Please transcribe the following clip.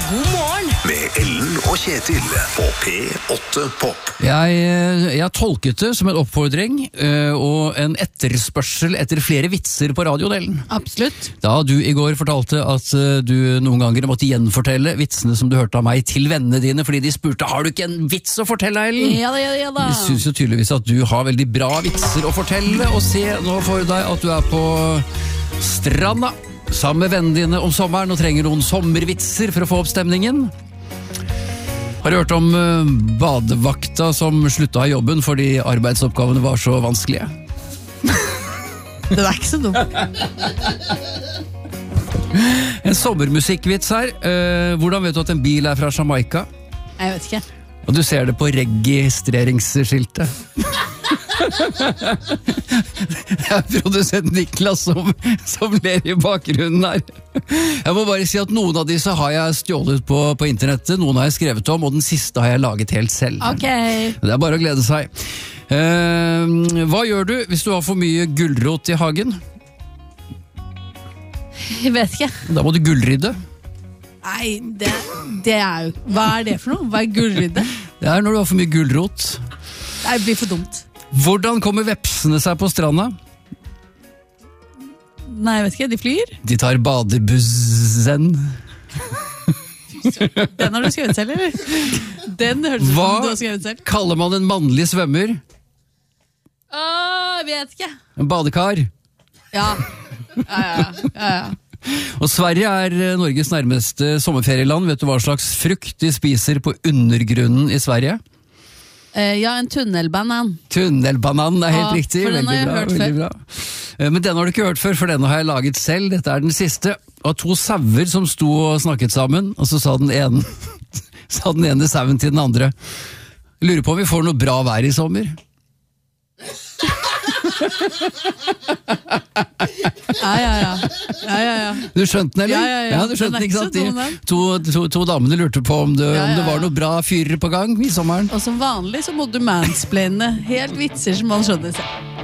God morgen Med Ellen og Kjetil på P8 Pop. Jeg tolket det som en oppfordring og en etterspørsel etter flere vitser på radiodelen. Absolutt. Da du i går fortalte at du noen ganger måtte gjenfortelle vitsene som du hørte av meg til vennene dine, fordi de spurte, har du ikke en vits å fortelle, Ellen? Ja da. De synes jo tydeligvis at du har veldig bra vitser å fortelle, og se nå for deg at du er på stranda sammen med vennene dine om sommeren og trenger noen sommervitser for å få opp stemningen. Har du hørt om badevakta som slutta i jobben fordi arbeidsoppgavene var så vanskelige? Det er ikke så dumt. En sommermusikkvits her. Hvordan vet du at en bil er fra Jamaica? Jeg vet ikke. Og du ser det på registreringsskiltet. Det er produsent Niklas som ler i bakgrunnen her. Jeg må bare si at noen av disse har jeg stjålet på internettet, noen har jeg skrevet om, og den siste har jeg laget helt selv. Ok. Det er bare å glede seg. Hva gjør du hvis du har for mye gulrot i hagen? Jeg vet ikke. Da må du gullrydde. Nei, det er jo... Hva er det for noe? Hva er gullrydde? Det er når du har for mye gulrot. Det blir for dumt. Hvordan kommer vepsene seg på stranda? Nei, jeg vet ikke. De flyr. De tar badebussen. Den har du skrevet selv, eller? Den hørtes ut som du har skrevet selv. Hva kaller man en mannlig svømmer? Jeg vet ikke. En badekar. Ja. Og Sverige er Norges nærmeste sommerferieland. Vet du hva slags frukt de spiser på undergrunnen i Sverige? Ja, en tunnelbanan. Tunnelbanan er helt riktig. For den har jeg hørt før. Bra. Men den har du ikke hørt før, for denne har jeg laget selv. Dette er den siste. Og to sauer som sto og snakket sammen, og så sa den ene sauen til den andre. Lurer på om vi får noe bra vær i sommer. Ja. Du skjønte den, eller? Ja. Du skjønte den, ikke sant? Den er ikke så dum, To damene lurte på om det var noe bra fyrer på gang i sommeren. Og som vanlig så må du mansplaine helt vitser som man skjønner selv.